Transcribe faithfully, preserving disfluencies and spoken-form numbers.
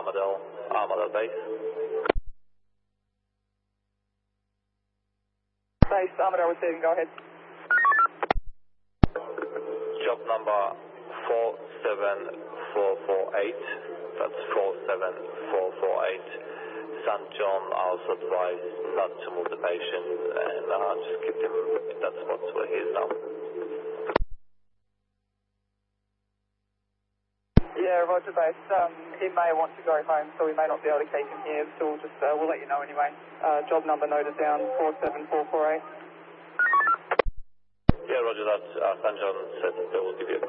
Armadale, Armadale base. Base, Armadale receiving, go ahead. Job number four seven four four eight, that's four seven four four eight. Saint John, I was advised not to move the patient and uh, just keep him in that spot where he is now. Yeah, Roger base. Um, he may want to go home, so we may not be able to keep him here. So we'll just, uh, we'll let you know anyway. Uh, job number noted down, four seven four four eight. Yeah, Roger that. Uh, Saint John said that they will give you a